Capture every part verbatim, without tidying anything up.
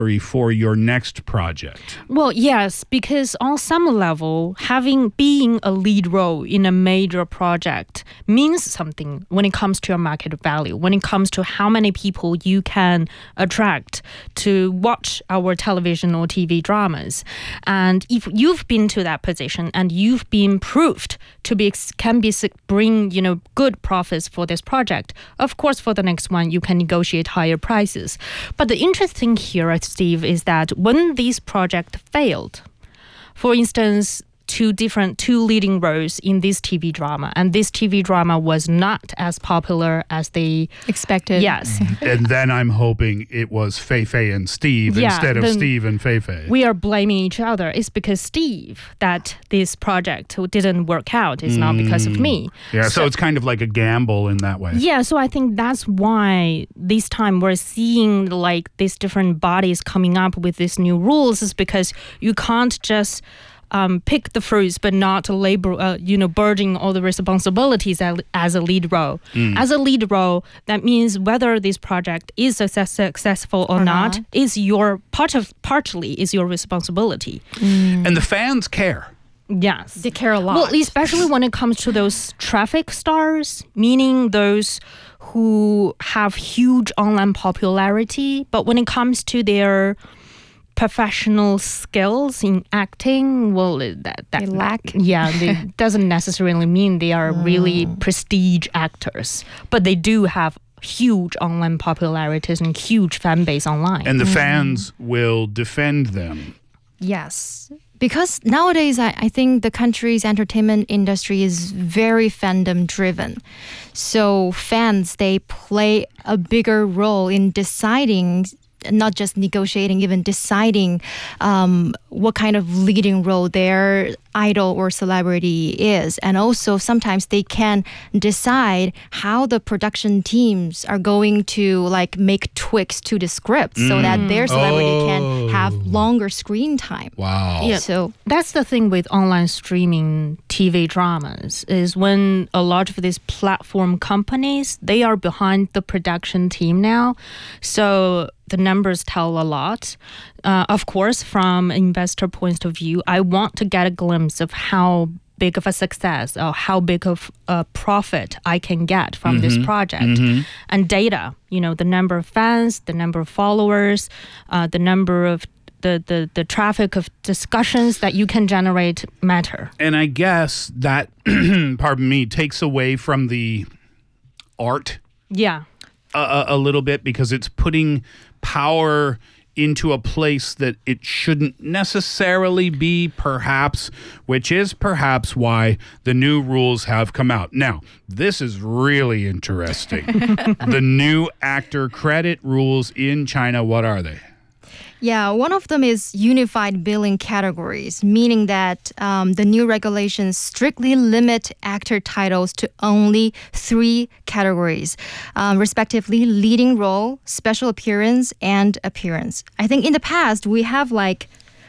for your next project? Well, yes, because on some level, having being a lead role in a major project means something when it comes to your market value, when it comes to how many people you can attract to watch our television or T V dramas. And if you've been to that position and you've been proved to be can be bring, you know, good profits for this project, of course, for the next one, you can negotiate higher prices. But the interesting here, Steve, is that when this project failed, for instance, two different, two leading roles in this T V drama, and this T V drama was not as popular as they expected. Yes. And then I'm hoping it was Fei Fei and Steve yeah, instead of Steve and Fei Fei. We are blaming each other. It's because Steve that this project didn't work out. It's mm. not because of me. Yeah, so, so it's kind of like a gamble in that way. Yeah, so I think that's why this time we're seeing like these different bodies coming up with these new rules, is because you can't just Um, pick the fruits, but not labor, uh, you know, burden all the responsibilities as, as a lead role. Mm. As a lead role, that means whether this project is success, successful or, or not, not is your part of partly is your responsibility. Mm. And the fans care. Yes, they care a lot. Well, especially when it comes to those traffic stars, meaning those who have huge online popularity, but when it comes to their professional skills in acting, well, that, that they lack. Yeah, it doesn't necessarily mean they are mm. really prestige actors, but they do have huge online popularities and huge fan base online. And the mm. fans will defend them. Yes. Because nowadays, I, I think the country's entertainment industry is very fandom driven. So fans, they play a bigger role in deciding, not just negotiating, even deciding um, what kind of leading role their idol or celebrity is. And also sometimes they can decide how the production teams are going to like make tweaks to the script mm. so that their celebrity oh. can have longer screen time. Wow. Yeah, so that's the thing with online streaming T V dramas, is when a lot of these platform companies, they are behind the production team now. So the numbers tell a lot. Uh, of course, from an investor point of view, I want to get a glimpse of how big of a success or how big of a profit I can get from mm-hmm. this project. Mm-hmm. And data, you know, the number of fans, the number of followers, uh, the number of the, the, the traffic of discussions that you can generate matter. And I guess that, pardon me, takes away from the art. Yeah. A, a little bit, because it's putting power into a place that it shouldn't necessarily be, perhaps, which is perhaps why the new rules have come out. Now, this is really interesting. The new actor credit rules in China, what are they? Yeah, one of them is unified billing categories, meaning that um, the new regulations strictly limit actor titles to only three categories, um, respectively leading role, special appearance, and appearance. I think in the past, we have like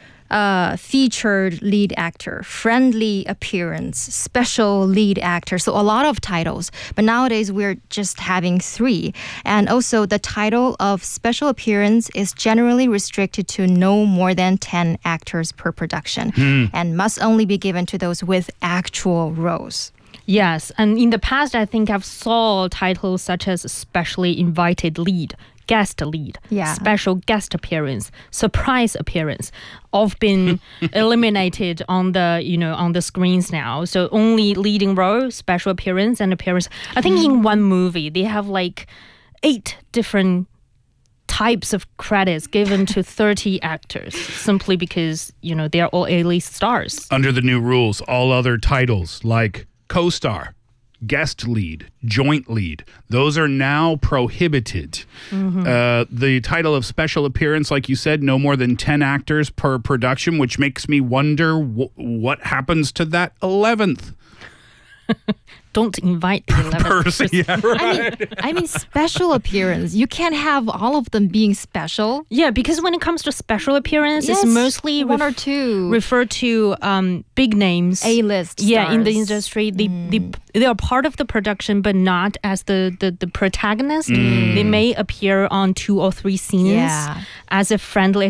Uh, featured lead actor, friendly appearance, special lead actor. So a lot of titles. But nowadays we're just having three. And also the title of special appearance is generally restricted to no more than ten actors per production mm. and must only be given to those with actual roles. Yes, and in the past I think I've saw titles such as specially invited lead, guest lead, yeah. special guest appearance, surprise appearance, all been eliminated on the, you know, on the screens now. So only leading role, special appearance, and appearance. I think mm. in one movie they have like eight different types of credits given to thirty actors simply because, you know, they are all A-list stars. Under the new rules, all other titles like co-star, guest lead, joint lead, those are now prohibited. Mm-hmm. Uh, the title of special appearance, like you said, no more than ten actors per production, which makes me wonder w- what happens to that eleventh. Don't invite the eleventh person. Yeah, right. I mean, I mean, special appearance. You can't have all of them being special. Yeah, because when it comes to special appearance, yes, it's mostly one ref- or two refer to um, big names, A-list yeah, stars. in the industry. They mm. they they are part of the production, but not as the the, the protagonist. Mm. They may appear on two or three scenes yeah. as a friendly